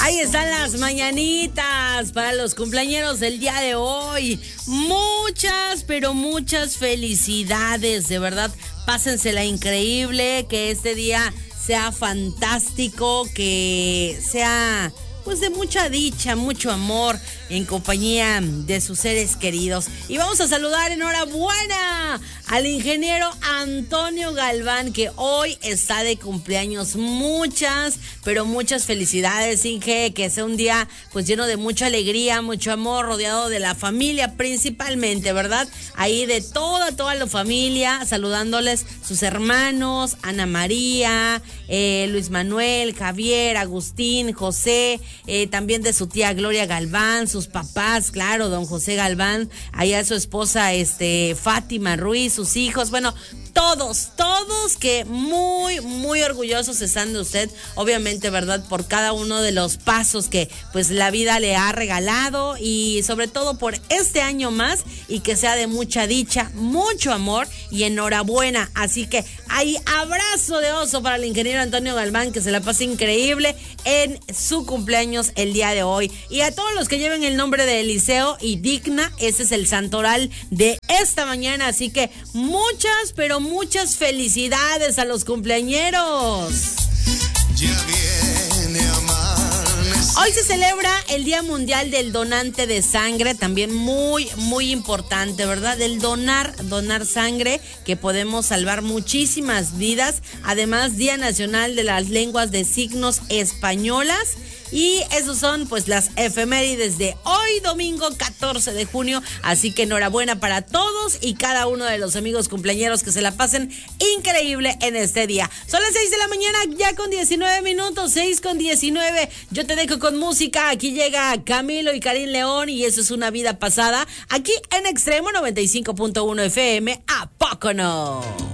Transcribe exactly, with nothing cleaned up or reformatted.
Ahí están las mañanitas para los cumpleañeros del día de hoy. Muchas, pero muchas felicidades, de verdad. Pásensela increíble, que este día sea fantástico, que sea pues de mucha dicha, mucho amor en compañía de sus seres queridos. Y vamos a saludar enhorabuena al ingeniero Antonio Galván, que hoy está de cumpleaños. Muchas, pero muchas felicidades, Inge, que sea un día pues lleno de mucha alegría, mucho amor, rodeado de la familia principalmente, ¿verdad? Ahí de toda, toda la familia, saludándoles sus hermanos, Ana María, eh, Luis Manuel, Javier, Agustín, José, eh, también de su tía Gloria Galván, sus papás, claro, don José Galván, allá su esposa, este, Fátima Ruiz, sus hijos, bueno, todos, todos que muy, muy orgullosos están de usted, obviamente, ¿verdad? Por cada uno de los pasos que pues la vida le ha regalado y sobre todo por este año más y que sea de mucha dicha, mucho amor y enhorabuena. Así que hay abrazo de oso para el ingeniero Antonio Galván, que se la pase increíble en su cumpleaños el día de hoy. Y a todos los que lleven el nombre de Eliseo y Digna, ese es el santoral de esta mañana, así que muchas, pero muchas felicidades a los cumpleañeros. Ya viene amanecer. Hoy se celebra el Día Mundial del Donante de Sangre, también muy, muy importante, ¿verdad? El donar, donar sangre, que podemos salvar muchísimas vidas. Además, Día Nacional de las Lenguas de Signos Españolas. Y esos son pues las efemérides de hoy, domingo catorce de junio. Así que enhorabuena para todos y cada uno de los amigos cumpleañeros, que se la pasen increíble en este día. Son las seis de la mañana, ya con diecinueve minutos, seis con diecinueve. Yo te dejo con música. Aquí llega Camilo y Karim León y eso es Una Vida Pasada. Aquí en Extremo noventa y cinco punto uno F M. ¿A poco no?